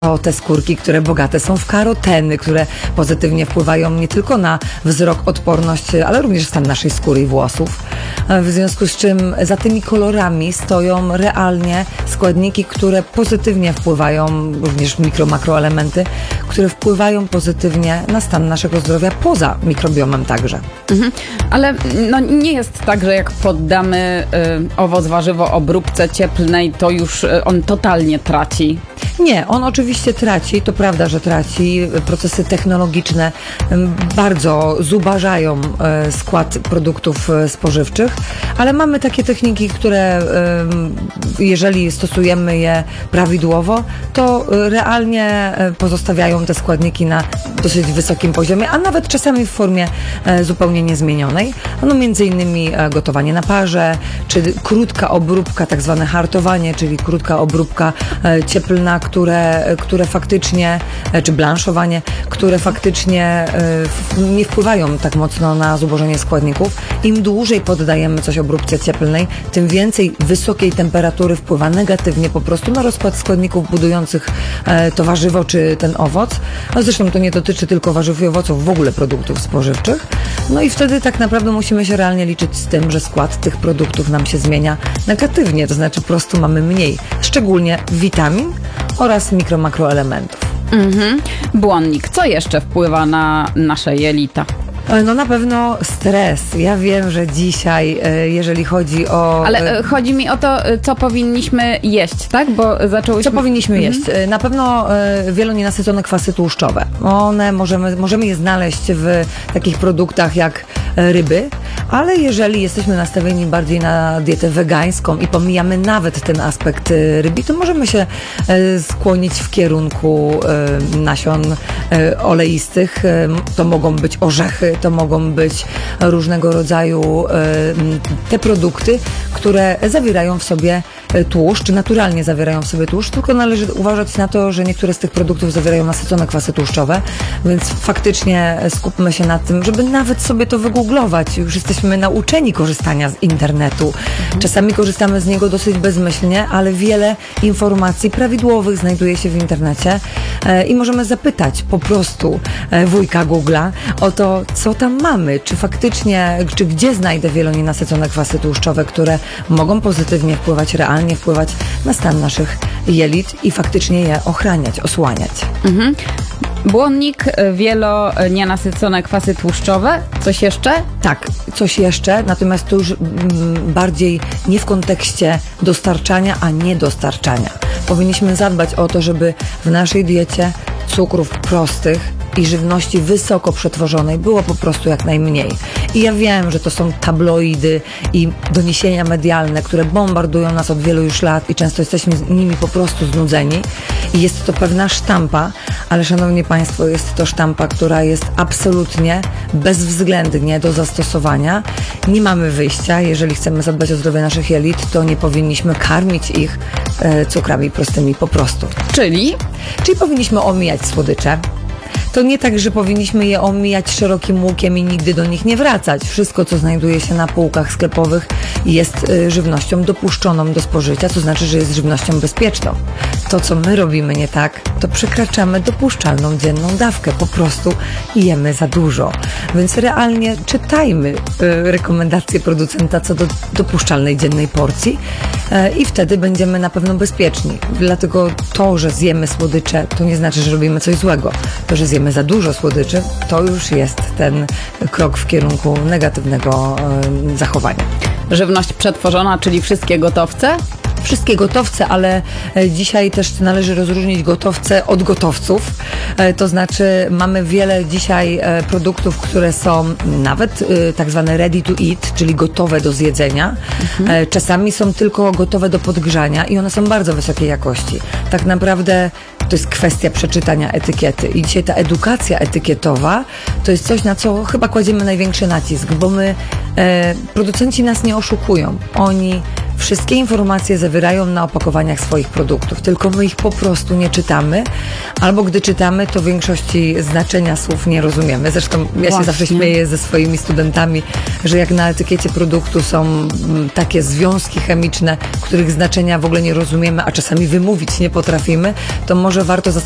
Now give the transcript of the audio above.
o te skórki, które bogate są w karoteny, które pozytywnie wpływają nie tylko na wzrok, odporność, ale również stan naszej skóry i włosów. W związku z czym za tymi kolorami stoją realnie składniki, które pozytywnie wpływają, również makroelementy, które wpływają pozytywnie na stan naszego zdrowia poza mikrobiomem także. Ale nie jest tak, że jak poddamy owoc, warzywo obróbce cieplnej, to już on totalnie traci. Nie, on oczywiście traci, to prawda, że traci. Procesy technologiczne bardzo zubażają skład produktów spożywczych, ale mamy takie techniki, które jeżeli stosujemy je prawidłowo, to realnie pozostawiają te składniki na dosyć wysokim poziomie, a nawet czasami w formie zupełnie niezmienionej. No między innymi gotowanie na parze, czy krótka obróbka, tak zwane hartowanie, czyli krótka obróbka cieplna, które faktycznie, czy blanszowanie, które faktycznie nie wpływają tak mocno na zubożenie składników. Im dłużej poddajemy coś obróbce cieplnej, tym więcej wysokiej temperatury wpływa negatywnie po prostu na rozkład składników budujących to warzywo czy ten owoc. No zresztą to nie dotyczy tylko warzyw i owoców, w ogóle produktów spożywczych. No i wtedy tak naprawdę musimy się realnie liczyć z tym, że skład tych produktów nam się zmienia negatywnie, to znaczy po prostu mamy mniej, szczególnie witamin oraz makroelementów. Błonnik. Co jeszcze wpływa na nasze jelita? No na pewno stres. Ja wiem, że dzisiaj, jeżeli chodzi o... Ale chodzi mi o to, co powinniśmy jeść, tak? Bo zaczęłyśmy... Co powinniśmy jeść? Na pewno wielonienasycone kwasy tłuszczowe. One możemy je znaleźć w takich produktach jak ryby, ale jeżeli jesteśmy nastawieni bardziej na dietę wegańską i pomijamy nawet ten aspekt rybi, to możemy się skłonić w kierunku nasion oleistych. To mogą być orzechy, to mogą być różnego rodzaju te produkty, które zawierają w sobie tłuszcz, naturalnie zawierają w sobie tłuszcz, tylko należy uważać na to, że niektóre z tych produktów zawierają nasycone kwasy tłuszczowe, więc faktycznie skupmy się na tym, żeby nawet sobie to wygooglować. Już jesteśmy nauczeni korzystania z internetu. Czasami korzystamy z niego dosyć bezmyślnie, ale wiele informacji prawidłowych znajduje się w internecie i możemy zapytać po prostu wujka Google'a o to, co tam mamy, czy faktycznie, czy gdzie znajdę wielonienasycone kwasy tłuszczowe, które mogą pozytywnie wpływać, realnie wpływać na stan naszych jelit i faktycznie je ochraniać, osłaniać. Błonnik, wielonienasycone kwasy tłuszczowe. Coś jeszcze? Tak, coś jeszcze, natomiast to już bardziej nie w kontekście dostarczania, a nie dostarczania. Powinniśmy zadbać o to, żeby w naszej diecie cukrów prostych i żywności wysoko przetworzonej było po prostu jak najmniej. I ja wiem, że to są tabloidy i doniesienia medialne, które bombardują nas od wielu już lat i często jesteśmy nimi po prostu znudzeni. I jest to pewna sztampa, ale szanowni Państwo, jest to sztampa, która jest absolutnie bezwzględnie do zastosowania. Nie mamy wyjścia. Jeżeli chcemy zadbać o zdrowie naszych jelit, to nie powinniśmy karmić ich cukrami prostymi po prostu. Czyli powinniśmy omijać słodycze. To nie tak, że powinniśmy je omijać szerokim łukiem i nigdy do nich nie wracać. Wszystko, co znajduje się na półkach sklepowych, jest żywnością dopuszczoną do spożycia, co znaczy, że jest żywnością bezpieczną. To, co my robimy nie tak, to przekraczamy dopuszczalną dzienną dawkę. Po prostu jemy za dużo. Więc realnie czytajmy rekomendacje producenta co do dopuszczalnej dziennej porcji i wtedy będziemy na pewno bezpieczni. Dlatego to, że zjemy słodycze, to nie znaczy, że robimy coś złego. To, że zjemy za dużo słodyczy, to już jest ten krok w kierunku negatywnego zachowania. Żywność przetworzona, czyli wszystkie gotowce? Wszystkie gotowce, ale dzisiaj też należy rozróżnić gotowce od gotowców. To znaczy mamy wiele dzisiaj produktów, które są nawet tak zwane ready to eat, czyli gotowe do zjedzenia. Czasami są tylko gotowe do podgrzania i one są bardzo wysokiej jakości. Tak naprawdę to jest kwestia przeczytania etykiety i dzisiaj ta edukacja etykietowa to jest coś, na co chyba kładziemy największy nacisk, bo producenci nas nie oszukują. Oni wszystkie informacje zawierają na opakowaniach swoich produktów, tylko my ich po prostu nie czytamy, albo gdy czytamy, to w większości znaczenia słów nie rozumiemy. Zresztą ja się zawsze śmieję ze swoimi studentami, że jak na etykiecie produktu są takie związki chemiczne, których znaczenia w ogóle nie rozumiemy, a czasami wymówić nie potrafimy, to może warto